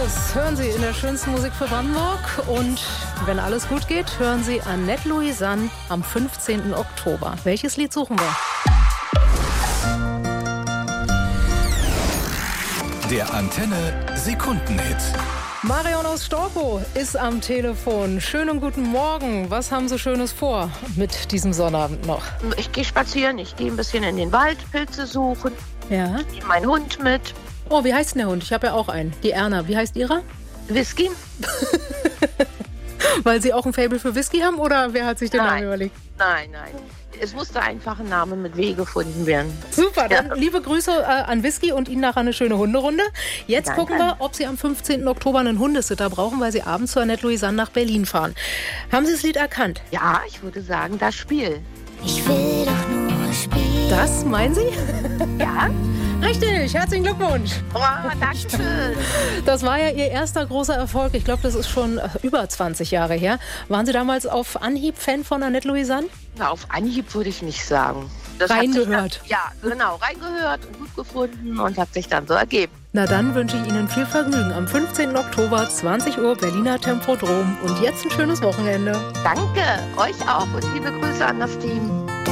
Neues hören Sie in der schönsten Musik für Brandenburg. Und wenn alles gut geht, hören Sie Annette Louisanne am 15. Oktober. Welches Lied suchen wir? Der Antenne Sekundenhit. Marion aus Storkow ist am Telefon. Schönen guten Morgen. Was haben Sie Schönes vor mit diesem Sonnabend noch? Ich gehe spazieren, ich gehe ein bisschen in den Wald, Pilze suchen. Ja. Ich nehme meinen Hund mit. Oh, wie heißt denn der Hund? Ich habe ja auch einen. Die Erna. Wie heißt Ihrer? Whisky? Weil Sie auch ein Faible für Whisky haben oder wer hat sich den Namen überlegt? Nein. Es musste einfach ein Name mit W gefunden werden. Super, dann liebe Grüße an Whisky und Ihnen nachher eine schöne Hunderunde. Jetzt Danke. gucken wir, ob Sie am 15. Oktober einen Hundesitter brauchen, weil Sie abends zu Annette Louisanne nach Berlin fahren. Haben Sie das Lied erkannt? Ja, ich würde sagen, das Spiel. Ich will doch nur spielen. Das, meinen Sie? Ja? Richtig, herzlichen Glückwunsch. Oh, danke schön. Das war ja Ihr erster großer Erfolg. Ich glaube, das ist schon über 20 Jahre her. Waren Sie damals auf Anhieb Fan von Annette Louisanne? Na, auf Anhieb würde ich nicht sagen. Das Reingehört. Hat sich dann, ja, genau, reingehört und gut gefunden und hat sich dann so ergeben. Na dann wünsche ich Ihnen viel Vergnügen am 15. Oktober, 20 Uhr, Berliner Tempodrom. Und jetzt ein schönes Wochenende. Danke, euch auch und liebe Grüße an das Team.